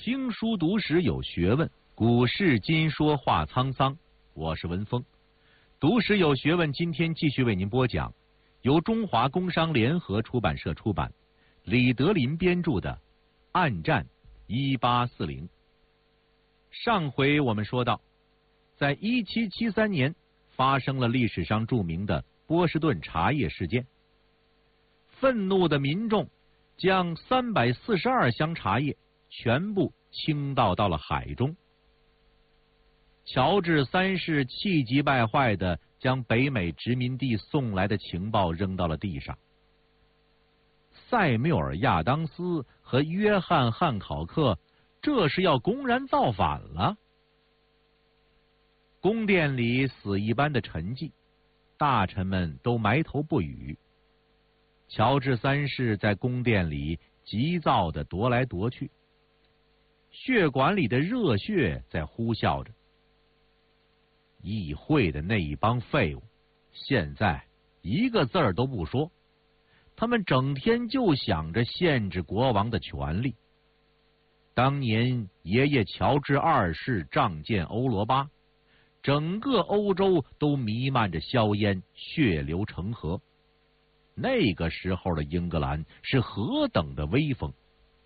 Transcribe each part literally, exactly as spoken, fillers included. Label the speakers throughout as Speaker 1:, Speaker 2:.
Speaker 1: 听书读史有学问，古事今说话沧桑。我是文峰，读史有学问，今天继续为您播讲由中华工商联合出版社出版，李德林编著的《暗战一八四零》。上回我们说到，在一七七三年发生了历史上著名的波士顿茶叶事件。愤怒的民众将三百四十二箱茶叶全部倾倒到了海中。乔治三世气急败坏地将北美殖民地送来的情报扔到了地上。塞缪尔·亚当斯和约翰·汉考克这是要公然造反了。宫殿里死一般的沉寂，大臣们都埋头不语。乔治三世在宫殿里急躁地踱来踱去，血管里的热血在呼啸着。议会的那一帮废物，现在一个字儿都不说，他们整天就想着限制国王的权利。当年爷爷乔治二世仗剑欧罗巴，整个欧洲都弥漫着硝烟，血流成河。那个时候的英格兰是何等的威风！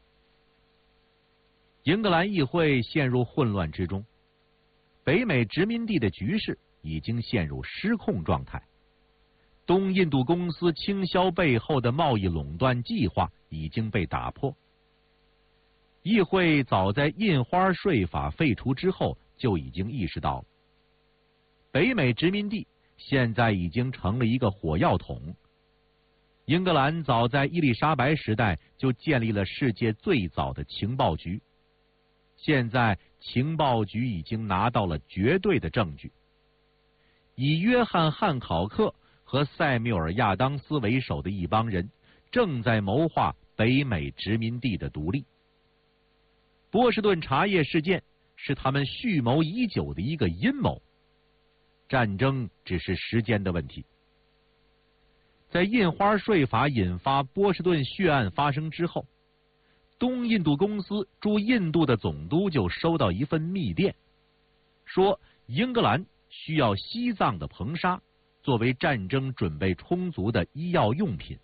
Speaker 1: 英格兰议会陷入混乱之中，北美殖民地的局势已经陷入失控状态。东印度公司倾销背后的贸易垄断计划已经被打破。议会早在印花税法废除之后就已经意识到了，北美殖民地现在已经成了一个火药桶。英格兰早在伊丽莎白时代就建立了世界最早的情报局，现在情报局已经拿到了绝对的证据。以约翰·汉考克和塞缪尔·亚当斯为首的一帮人正在谋划北美殖民地的独立。波士顿茶叶事件是他们蓄谋已久的一个阴谋，战争只是时间的问题。在印花税法引发波士顿血案发生之后，东印度公司驻印度的总督就收到一份密电，说英格兰需要西藏的硼砂作为战争准备充足的医药用品。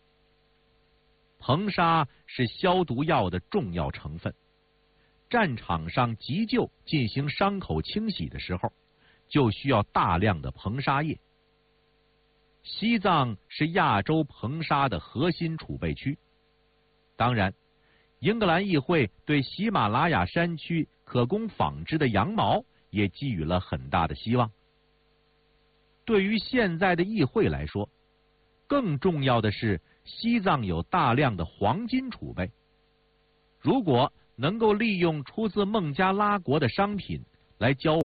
Speaker 1: 硼砂是消毒药的重要成分，战场上急救进行伤口清洗的时候，就需要大量的硼砂液。西藏是亚洲硼砂的核心储备区。当然，英格兰议会对喜马拉雅山区可供纺织的羊毛也寄予了很大的希望。对于现在的议会来说，更重要的是西藏有大量的黄金储备。如果能够利用出自孟加拉国的商品来交